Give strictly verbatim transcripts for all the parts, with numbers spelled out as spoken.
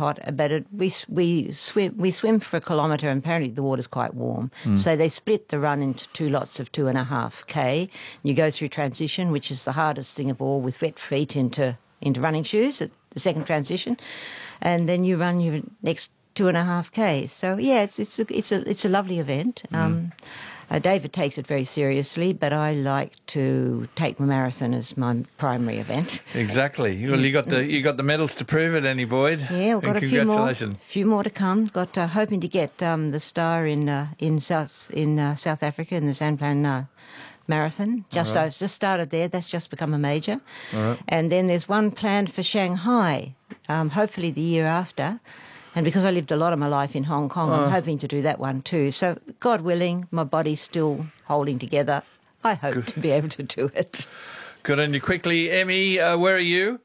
hot, but it, we we swim we swim for a kilometre, and apparently the water's quite warm. Mm. So they split the run into two lots of two and a half k. You go through transition, which is the hardest thing of all, with wet feet into into running shoes. The second transition, and then you run your next two and a half k. So yeah, it's it's a, it's a it's a lovely event. Mm. Um, uh, David takes it very seriously, but I like to take my marathon as my primary event. Exactly. Well, you got the you got the medals to prove it, Annie Boyd. Yeah, we've got and a few more, congratulations. few more to come. Got uh, hoping to get um, the star in uh, in South in uh, South Africa in the Zanplan Uh, Marathon. Just right. uh, just started there. That's just become a major. Right. And then there's one planned for Shanghai, um, hopefully the year after. And because I lived a lot of my life in Hong Kong, oh. I'm hoping to do that one too. So, God willing, my body's still holding together. I hope Good. to be able to do it. Good on you. Quickly, Emmy, uh, where are you?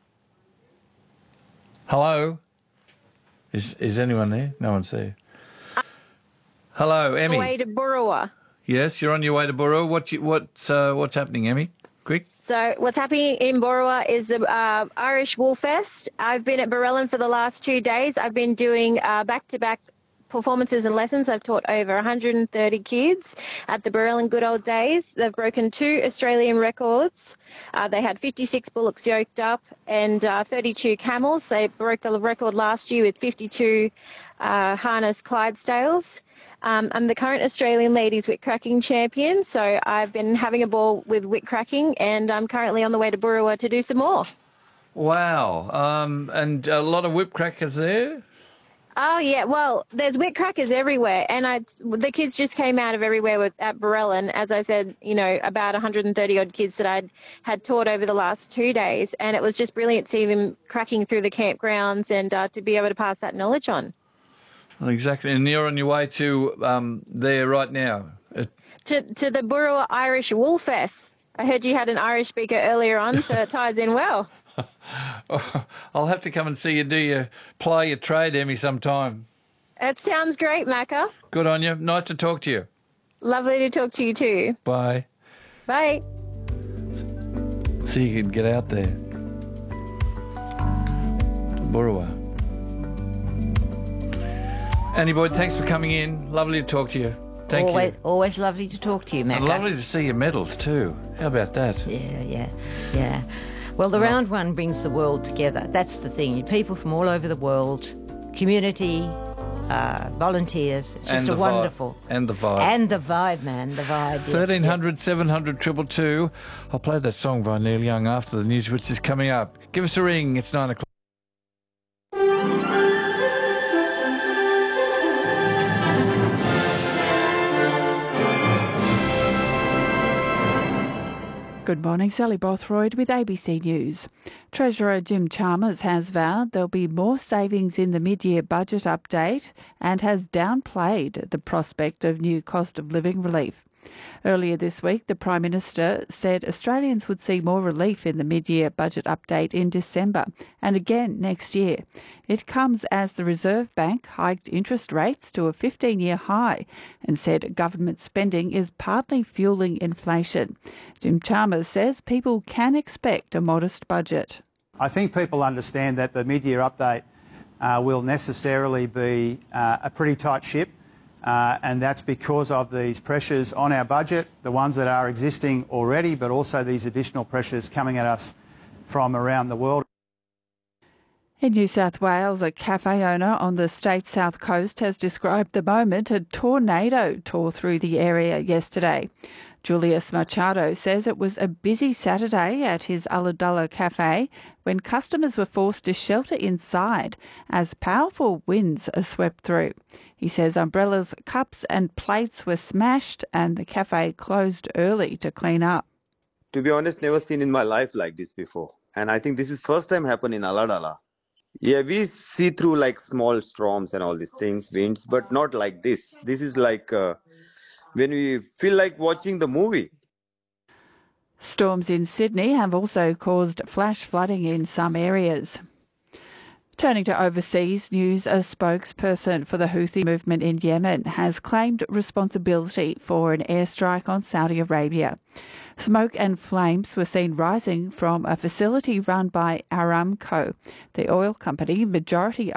Hello? Is is anyone there? No one's there. Hello, Emmy. On the way to Burrawa. Yes, you're on your way to Burrawa. What you, what's, uh, what's happening, Emmy? Quick. So what's happening in Burrawa is the uh, Irish Wool Fest. I've been at Barellan for the last two days. I've been doing uh, back-to-back performances and lessons. I've taught over one hundred thirty kids at the Barellan Good Old Days. They've broken two Australian records. Uh, they had fifty-six bullocks yoked up and uh, thirty-two camels. They broke the record last year with fifty-two uh, harness Clydesdales. Um, I'm the current Australian Ladies Whip Cracking Champion, so I've been having a ball with whip cracking, and I'm currently on the way to Burrawa to do some more. Wow. Um, and a lot of whip crackers there? Oh, yeah. Well, there's whip crackers everywhere, and I, the kids just came out of everywhere with, at Barellan. As I said, you know, about one hundred thirty odd kids that I had taught over the last two days, and it was just brilliant seeing them cracking through the campgrounds and uh, to be able to pass that knowledge on. Well, exactly. And you're on your way to um, there right now? It... To, to the Burrawa Irish Wool Fest. I heard you had an Irish speaker earlier on, so it ties in well. I'll have to come and see you do your play your trade, Emmy, sometime. That sounds great, Macca. Good on you. Nice to talk to you. Lovely to talk to you too. Bye. Bye. So you can get out there. Burrawa. Annie Boyd, thanks for coming in. Lovely to talk to you. Thank always, you. Always lovely to talk to you, Macca. And lovely to see your medals too. How about that? Yeah, yeah, yeah. Well, the round one brings the world together. That's the thing. People from all over the world, community, uh, volunteers. It's just a wonderful... And the vibe. And the vibe, man, the vibe. thirteen hundred, seven hundred, two two two. I'll play that song by Neil Young after the news, which is coming up. Give us a ring. It's nine o'clock. Good morning, Sally Bothroyd with A B C News. Treasurer Jim Chalmers has vowed there'll be more savings in the mid-year budget update and has downplayed the prospect of new cost of living relief. Earlier this week, the Prime Minister said Australians would see more relief in the mid-year budget update in December and again next year. It comes as the Reserve Bank hiked interest rates to a fifteen-year high and said government spending is partly fueling inflation. Jim Chalmers says people can expect a modest budget. I think people understand that the mid-year update uh, will necessarily be uh, a pretty tight ship. Uh, and that's because of these pressures on our budget, the ones that are existing already, but also these additional pressures coming at us from around the world. In New South Wales, a cafe owner on the state's south coast has described the moment a tornado tore through the area yesterday. Julius Machado says it was a busy Saturday at his Ulladulla cafe when customers were forced to shelter inside as powerful winds swept through. He says umbrellas, cups and plates were smashed and the cafe closed early to clean up. To be honest, never seen in my life like this before. And I think this is first time happen in Ulladulla. Yeah, we see through like small storms and all these things, winds, but not like this. This is like uh, when we feel like watching the movie. Storms in Sydney have also caused flash flooding in some areas. Turning to overseas news, a spokesperson for the Houthi movement in Yemen has claimed responsibility for an airstrike on Saudi Arabia. Smoke and flames were seen rising from a facility run by Aramco, the oil company majority